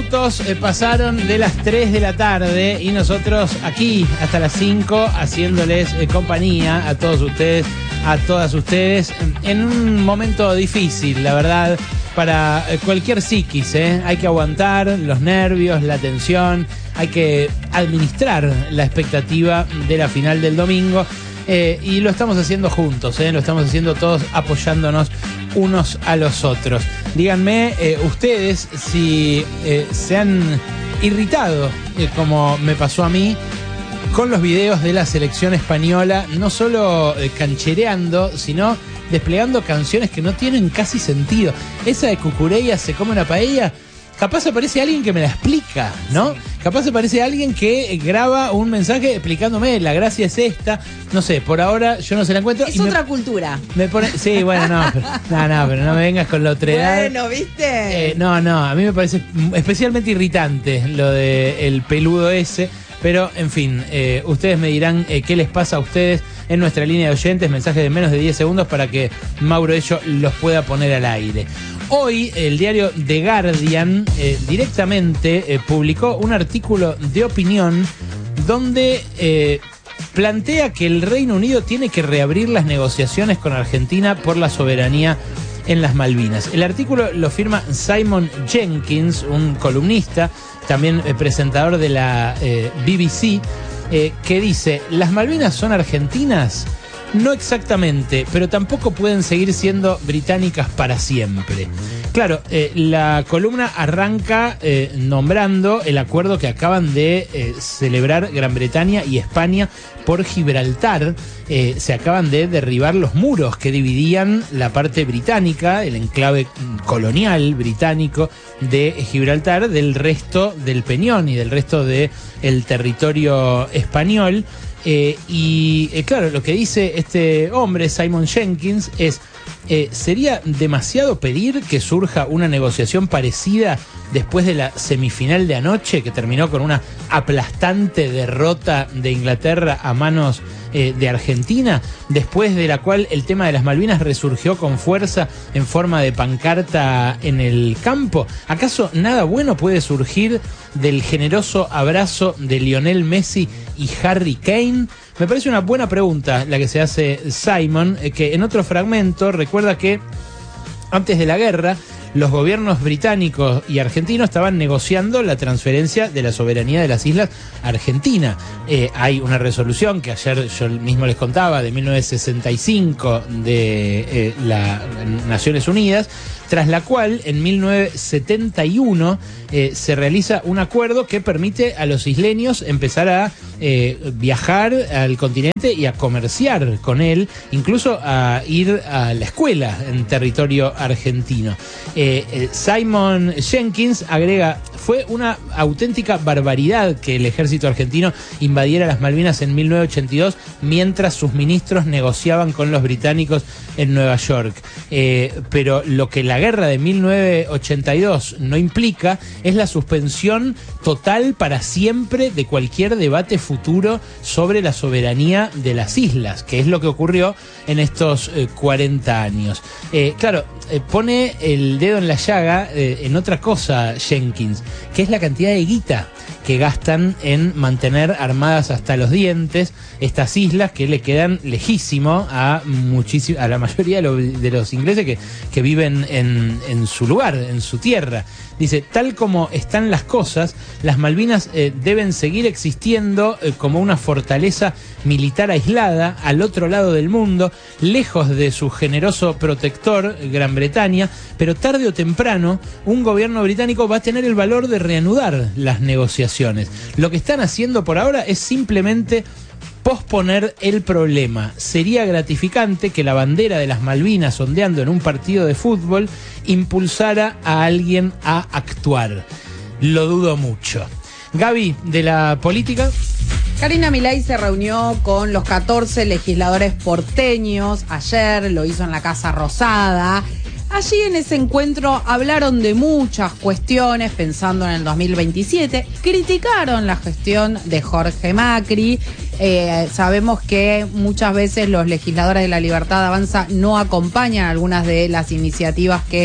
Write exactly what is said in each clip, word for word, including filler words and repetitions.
minutos eh, pasaron de las tres de la tarde y nosotros aquí hasta las cinco haciéndoles eh, compañía a todos ustedes, a todas ustedes, en un momento difícil, la verdad, para eh, cualquier psiquis, ¿eh? Hay que aguantar los nervios, la tensión, hay que administrar la expectativa de la final del domingo. Eh, y lo estamos haciendo juntos, ¿eh? Lo estamos haciendo todos apoyándonos unos a los otros. Díganme eh, ustedes si eh, se han irritado, eh, como me pasó a mí, con los videos de la selección española, no solo eh, canchereando, sino desplegando canciones que no tienen casi sentido. Esa de Cucurella se come una paella. Capaz aparece alguien que me la explica, ¿no? Sí. Capaz aparece alguien que graba un mensaje explicándome, la gracia es esta. No sé, por ahora yo no se la encuentro. Es y otra me, cultura. Me pone, sí, bueno, no, pero, no, no, pero no me vengas con la otredad. Bueno, ¿viste? Eh, no, no, a mí me parece especialmente irritante lo del peludo ese. Pero, en fin, eh, ustedes me dirán eh, qué les pasa a ustedes en nuestra línea de oyentes, mensajes de menos de diez segundos para que Mauro Ello los pueda poner al aire. Hoy el diario The Guardian eh, directamente eh, publicó un artículo de opinión donde eh, plantea que el Reino Unido tiene que reabrir las negociaciones con Argentina por la soberanía en las Malvinas. El artículo lo firma Simon Jenkins, un columnista, también eh, presentador de la eh, B B C, eh, que dice: ¿las Malvinas son argentinas? No exactamente, pero tampoco pueden seguir siendo británicas para siempre. Claro, eh, la columna arranca eh, nombrando el acuerdo que acaban de eh, celebrar Gran Bretaña y España por Gibraltar. Eh, se acaban de derribar los muros que dividían la parte británica, el enclave colonial británico de Gibraltar, del resto del Peñón y del resto del territorio español. Eh, y eh, claro, lo que dice este hombre, Simon Jenkins, es eh, ¿sería demasiado pedir que surja una negociación parecida después de la semifinal de anoche, que terminó con una aplastante derrota de Inglaterra a manos eh, de Argentina, después de la cual el tema de las Malvinas resurgió con fuerza en forma de pancarta en el campo? ¿Acaso nada bueno puede surgir del generoso abrazo de Lionel Messi y Harry Kane? Me parece una buena pregunta la que se hace Simon, eh, que en otro fragmento recuerda que antes de la guerra los gobiernos británicos y argentinos estaban negociando la transferencia de la soberanía de las islas a Argentina. Eh, hay una resolución que ayer yo mismo les contaba, de mil novecientos sesenta y cinco de eh, las Naciones Unidas, tras la cual en mil novecientos setenta y uno eh, se realiza un acuerdo que permite a los isleños empezar a eh, viajar al continente y a comerciar con él, incluso a ir a la escuela en territorio argentino. Eh, eh, Simon Jenkins agrega: fue una auténtica barbaridad que el ejército argentino invadiera las Malvinas en mil novecientos ochenta y dos mientras sus ministros negociaban con los británicos en Nueva York. Eh, pero lo que la guerra de mil novecientos ochenta y dos no implica es la suspensión total para siempre de cualquier debate futuro sobre la soberanía de las islas, que es lo que ocurrió en estos eh, cuarenta años. Eh, claro, eh, pone el dedo en la llaga eh, en otra cosa Jenkins, que es la cantidad de guita que gastan en mantener armadas hasta los dientes estas islas que le quedan lejísimo a muchísimo, a la mayoría de, lo, de los ingleses que, que viven en, en su lugar, en su tierra. Dice: tal como están las cosas, las Malvinas eh, deben seguir existiendo eh, como una fortaleza militar aislada al otro lado del mundo, lejos de su generoso protector, Gran Bretaña, pero tarde o temprano un gobierno británico va a tener el valor de reanudar las negociaciones. Lo que están haciendo por ahora es simplemente posponer el problema. Sería gratificante que la bandera de las Malvinas ondeando en un partido de fútbol impulsara a alguien a actuar. Lo dudo mucho. Gaby, de la política. Karina Milei se reunió con los catorce legisladores porteños ayer, lo hizo en la Casa Rosada. Allí en ese encuentro hablaron de muchas cuestiones pensando en el dos mil veintisiete, criticaron la gestión de Jorge Macri. Eh, sabemos que muchas veces los legisladores de la Libertad Avanza no acompañan algunas de las iniciativas que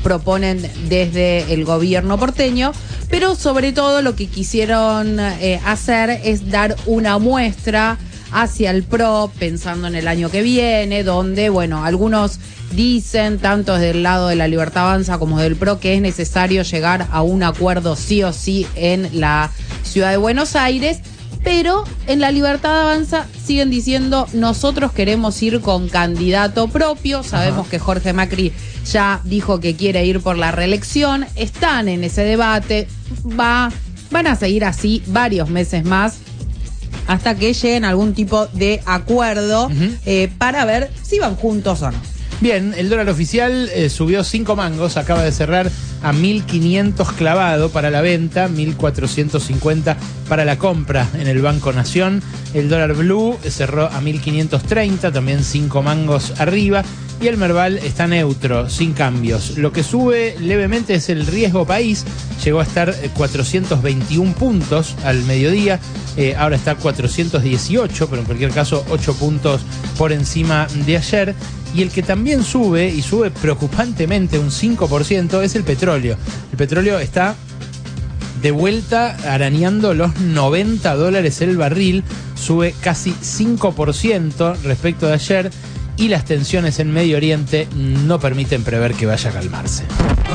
proponen desde el gobierno porteño, pero sobre todo lo que quisieron eh, hacer es dar una muestra hacia el P R O, pensando en el año que viene, donde, bueno, algunos dicen, tanto desde el lado de la Libertad Avanza como del P R O, que es necesario llegar a un acuerdo sí o sí en la ciudad de Buenos Aires, pero en la Libertad Avanza siguen diciendo, nosotros queremos ir con candidato propio. Sabemos Ajá. que Jorge Macri ya dijo que quiere ir por la reelección, están en ese debate, va, van a seguir así varios meses más, hasta que lleguen a algún tipo de acuerdo uh-huh. eh, para ver si van juntos o no. Bien, el dólar oficial eh, subió cinco mangos, acaba de cerrar a mil quinientos clavado para la venta, mil cuatrocientos cincuenta para la compra en el Banco Nación. El dólar blue cerró a mil quinientos treinta, también cinco mangos arriba. Y el Merval está neutro, sin cambios. Lo que sube levemente es el riesgo país. Llegó a estar cuatrocientos veintiún puntos al mediodía. Eh, ahora está cuatrocientos dieciocho, pero en cualquier caso ocho puntos por encima de ayer. Y el que también sube, y sube preocupantemente un cinco por ciento, es el petróleo. El petróleo está de vuelta arañando los noventa dólares el barril. Sube casi cinco por ciento respecto de ayer. Y las tensiones en Medio Oriente no permiten prever que vaya a calmarse.